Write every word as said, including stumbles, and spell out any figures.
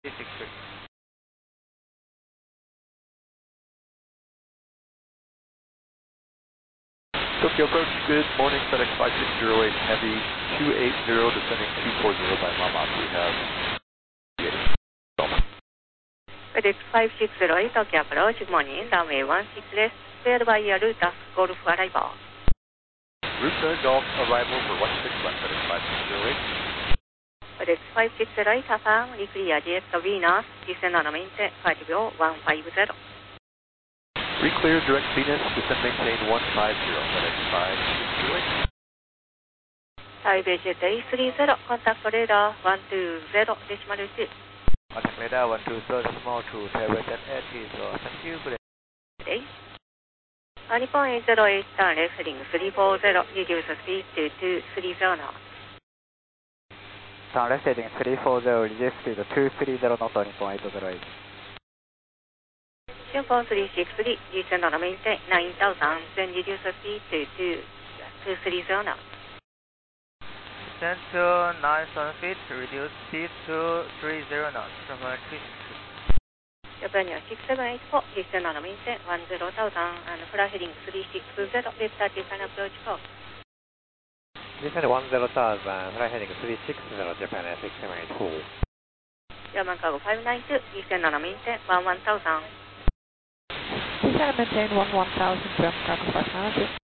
Tokyo approach, good morning, FedEx five six zero eight Heavy two eight zero descending two four zero by Mamak. We have FedEx five six zero eight Tokyo approach, good morning, runway one sixです。Cleared by Ruta Golf arrival. Ruta Golf arrival for one six left, FedEx five six zero eight. FedEx five six zero eight affirm, reclear J X Venus, descend on maintain five zero one five zero. Reclear direct Venus, descend maintain one five zero, FedEx five six zero eight. Taipei Jet A three zero, contact radar one two zero, decimal two. Contact radar one two zero, decimal two, Taipei Jet A three zero, thank you, good day. Uh, Nippon eight zero eight, turn left heading three four zero, reduce speed to two three zero knots. Turn left heading three four zero, reduce speed to two three zero knots, Nippon eight zero eight. Nippon three six three, descend on maintain nine thousand, then reduce speed to two three zero knots. Descend to nine thousand feet, reduce speed to three zero knots, from uh, Japan six seven eight four, descend on maintain one zero thousand, and fly heading three six zero, left thirty can approach course. Descend one zero thousand, fly heading three six zero, Japan six seven eight four. German cargo five nine two, descend on maintain one one thousand. Descend maintain one one thousand, German cargo five nine two.